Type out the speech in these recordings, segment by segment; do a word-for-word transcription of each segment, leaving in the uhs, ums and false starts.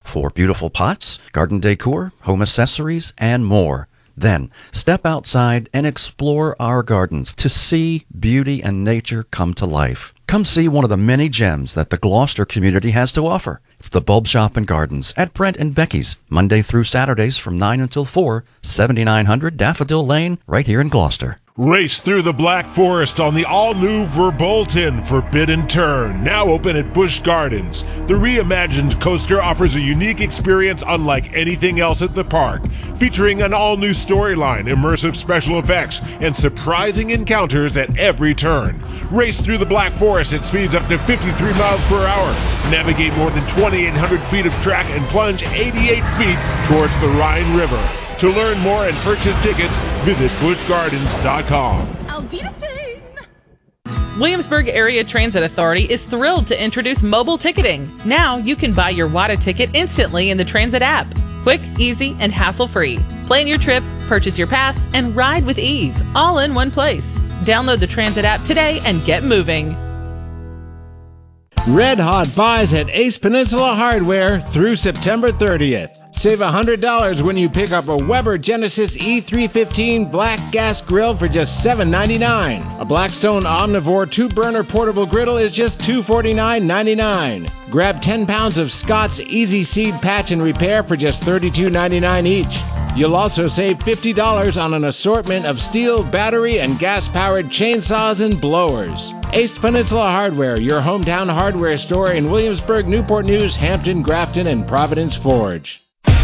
for beautiful pots, garden decor, home accessories, and more. Then, step outside and explore our gardens to see beauty and nature come to life. Come see one of the many gems that the Gloucester community has to offer. It's the Bulb Shop and Gardens at Brent and Becky's, Monday through Saturdays from nine until four, seventy-nine hundred Daffodil Lane, right here in Gloucester. Race through the Black Forest on the all-new Verbolten Forbidden Turn, now open at Busch Gardens. The reimagined coaster offers a unique experience unlike anything else at the park, featuring an all-new storyline, immersive special effects, and surprising encounters at every turn. Race through the Black Forest at speeds up to fifty-three miles per hour. Navigate more than twenty-eight hundred feet of track and plunge eighty-eight feet towards the Rhine River. To learn more and purchase tickets, visit busch gardens dot com. Auf Wiedersehen! Williamsburg Area Transit Authority is thrilled to introduce mobile ticketing. Now you can buy your W A D A ticket instantly in the Transit app. Quick, easy, and hassle-free. Plan your trip, purchase your pass, and ride with ease, all in one place. Download the Transit app today and get moving. Red Hot buys at Ace Peninsula Hardware through September thirtieth. Save one hundred dollars when you pick up a Weber Genesis E three fifteen black gas grill for just seven ninety-nine. A Blackstone Omnivore two-burner portable griddle is just two forty-nine ninety-nine. Grab ten pounds of Scott's Easy Seed Patch and Repair for just thirty-two ninety-nine each. You'll also save fifty dollars on an assortment of steel, battery, and gas-powered chainsaws and blowers. Ace Peninsula Hardware, your hometown hardware store in Williamsburg, Newport News, Hampton, Grafton, and Providence Forge.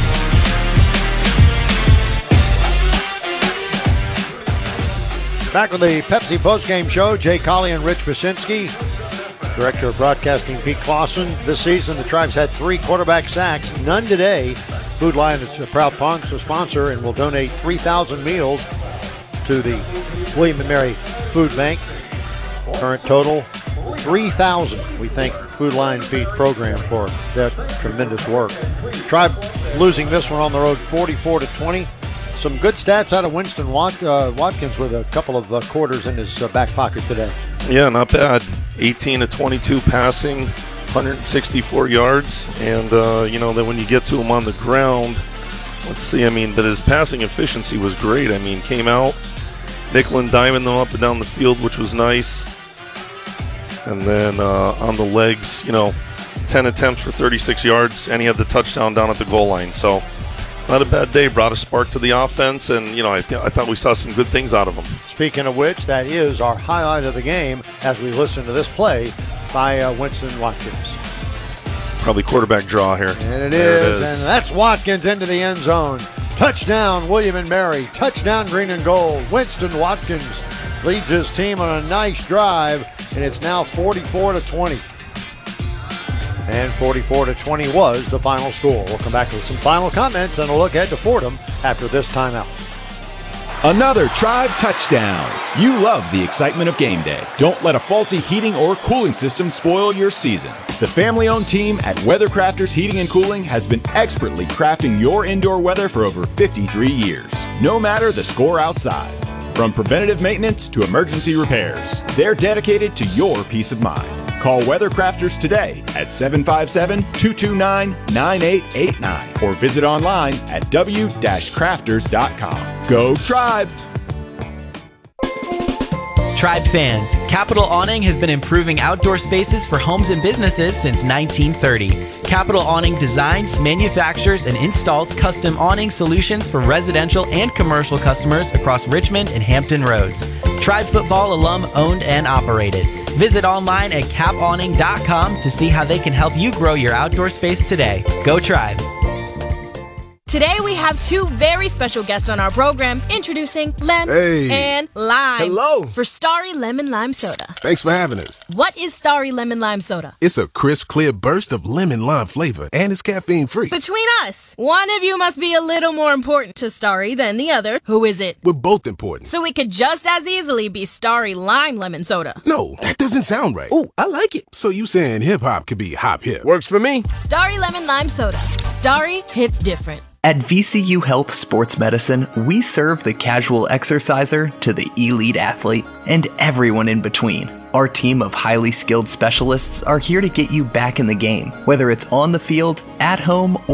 Back with the Pepsi postgame show, Jay Colley and Rich Basinski. Director of Broadcasting Pete Clausen. This season, the Tribes had three quarterback sacks, none today. Food Lion is a proud Ponca sponsor and will donate three thousand meals to the William and Mary Food Bank. Current total, three thousand. We thank Food Lion Feed program for that tremendous work. Tribe losing this one on the road, forty-four to twenty. Some good stats out of Winston Wat, uh, Watkins with a couple of uh, quarters in his uh, back pocket today. Yeah, not bad. eighteen to twenty-two passing, one hundred sixty-four yards. And, uh, you know, then when you get to him on the ground, let's see, I mean, but his passing efficiency was great. I mean, came out, nickel and diming them up and down the field, which was nice. And then uh, on the legs, you know, ten attempts for thirty-six yards, and he had the touchdown down at the goal line. So, not a bad day. Brought a spark to the offense, and, you know, I, th- I thought we saw some good things out of him. Speaking of which, that is our highlight of the game as we listen to this play by uh, Winston Watkins. Probably quarterback draw here. And it there is, it is, and that's Watkins into the end zone. Touchdown, William and Mary. Touchdown, green and gold. Winston Watkins leads his team on a nice drive, and it's now forty-four to twenty. And forty-four to twenty was the final score. We'll come back with some final comments and a look ahead to Fordham after this timeout. Another Tribe touchdown. You love the excitement of game day. Don't let a faulty heating or cooling system spoil your season. The family-owned team at Weathercrafters Heating and Cooling has been expertly crafting your indoor weather for over fifty-three years. No matter the score outside. From preventative maintenance to emergency repairs, they're dedicated to your peace of mind. Call Weathercrafters today at seven five seven, two two nine, nine eight eight nine or visit online at w dash crafters dot com. Go Tribe! Tribe fans, Capital Awning has been improving outdoor spaces for homes and businesses since nineteen thirty. Capital Awning designs, manufactures, and installs custom awning solutions for residential and commercial customers across Richmond and Hampton Roads. Tribe football alum owned and operated. Visit online at cap awning dot com to see how they can help you grow your outdoor space today. Go Tribe! Today we have two very special guests on our program, introducing Lem Hey. and Lime. Hello. For Starry Lemon Lime Soda. Thanks for having us. What is Starry Lemon Lime Soda? It's a crisp, clear burst of lemon lime flavor, and it's caffeine-free. Between us, one of you must be a little more important to Starry than the other. Who is it? We're both important. So it could just as easily be Starry Lime Lemon Soda. No, that doesn't sound right. Oh, I like it. So you saying hip-hop could be hop-hip? Works for me. Starry Lemon Lime Soda. Starry hits different. At V C U Health Sports Medicine, we serve the casual exerciser to the elite athlete and everyone in between. Our team of highly skilled specialists are here to get you back in the game, whether it's on the field, at home, or